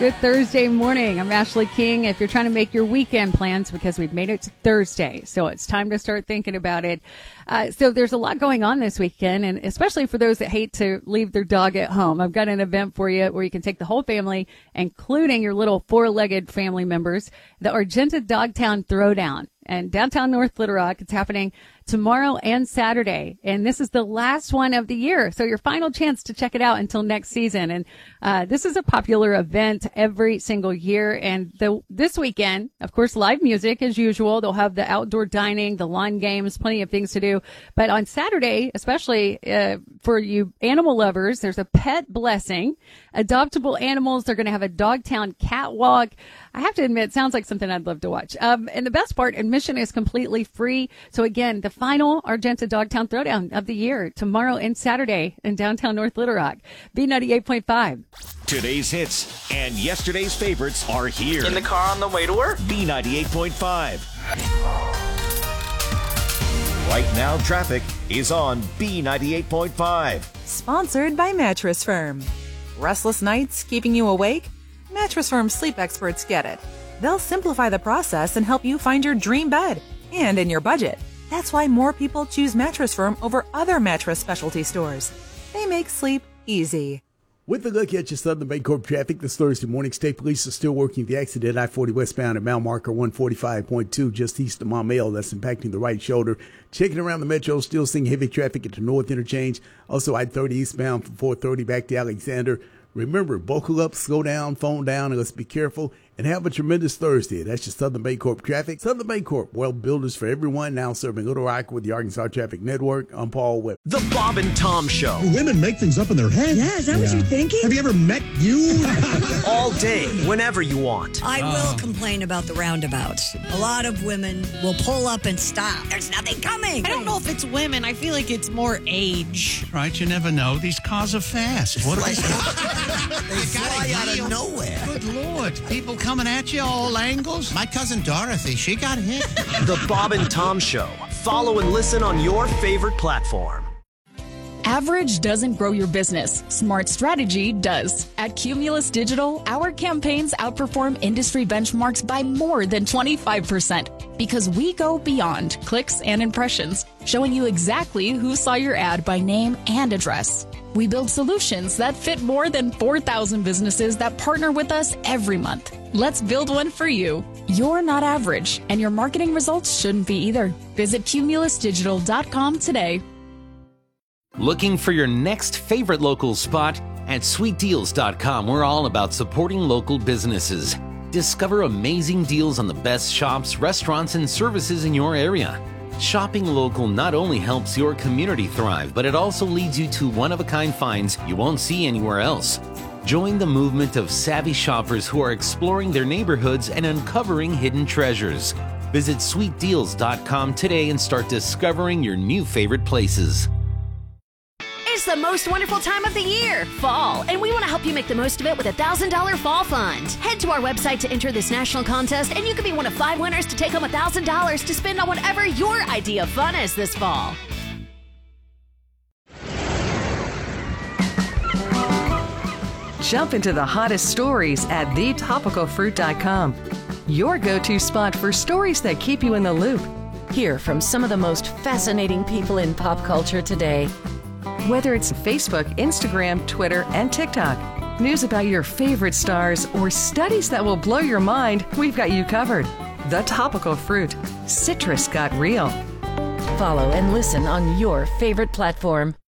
Good Thursday morning. I'm Ashley King. If you're trying to make your weekend plans, because we've made it to Thursday, so it's time to start thinking about it. So there's a lot going on this weekend, and especially for those that hate to leave their dog at home. I've got an event for you where you can take the whole family, including your little four-legged family members, the Argenta Dogtown Throwdown. And downtown North Little Rock, it's happening tomorrow and Saturday. And this is the last one of the year. So your final chance to check it out until next season. And this is a popular event every single year. And this weekend, of course, live music as usual. They'll have the outdoor dining, the lawn games, plenty of things to do. But on Saturday, especially for you animal lovers, there's a pet blessing. Adoptable animals, they're going to have a Dogtown catwalk. I have to admit, it sounds like something I'd love to watch. And the best part, admission is completely free. So again, the final Argenta Dogtown Throwdown of the year, tomorrow and Saturday in downtown North Little Rock. B98.5. Today's hits and yesterday's favorites are here. In the car on the way to work. B98.5. Right now, traffic is on B98.5. Sponsored by Mattress Firm. Restless nights keeping you awake? Mattress Firm sleep experts get it. They'll simplify the process and help you find your dream bed, and in your budget. That's why more people choose Mattress Firm over other mattress specialty stores. They make sleep easy. With a look at your Southern Bancorp traffic this Thursday morning, State Police are still working the accident I-40 westbound at mile marker 145.2 just east of Maumelle. That's impacting the right shoulder. Checking around the metro, still seeing heavy traffic at the north interchange. Also I-30 eastbound from 430 back to Alexander. Remember, buckle up, slow down, phone down, and let's be careful. And have a tremendous Thursday. That's your Southern Bancorp traffic. Southern Bancorp, well, builders for everyone, now serving Little Rock with the Arkansas Traffic Network. I'm Paul Webb. The Bob and Tom Show. Women make things up in their head. Yeah, is that what you're thinking? Have you ever met you? All day, whenever you want. I will complain about the roundabouts. A lot of women will pull up and stop. There's nothing coming. I don't know if it's women. I feel like it's more age. Right, you never know. These cars are fast. What They fly out of nowhere. Good Lord. People coming at you all angles. My cousin Dorothy, she got hit. The Bob and Tom Show. Follow and listen on your favorite platform. Average doesn't grow your business. Smart strategy does. At Cumulus Digital, our campaigns outperform industry benchmarks by more than 25% because we go beyond clicks and impressions, showing you exactly who saw your ad by name and address. We build solutions that fit more than 4,000 businesses that partner with us every month. Let's build one for you. You're not average, and your marketing results shouldn't be either. Visit cumulusdigital.com today. Looking for your next favorite local spot? At sweetdeals.com, we're all about supporting local businesses. Discover amazing deals on the best shops, restaurants, and services in your area. Shopping local not only helps your community thrive, but it also leads you to one-of-a-kind finds you won't see anywhere else. Join the movement of savvy shoppers who are exploring their neighborhoods and uncovering hidden treasures. Visit sweetdeals.com today and start discovering your new favorite places. It's the most wonderful time of the year, fall, and we want to help you make the most of it with a $1,000 fall fund. Head to our website to enter this national contest, and you could be one of 5 winners to take home $1,000 to spend on whatever your idea of fun is this fall. Jump into the hottest stories at thetopicalfruit.com. Your go-to spot for stories that keep you in the loop. Hear from some of the most fascinating people in pop culture today. Whether it's Facebook, Instagram, Twitter, and TikTok, news about your favorite stars, or studies that will blow your mind, we've got you covered. The Topical Fruit. Citrus got real. Follow and listen on your favorite platform.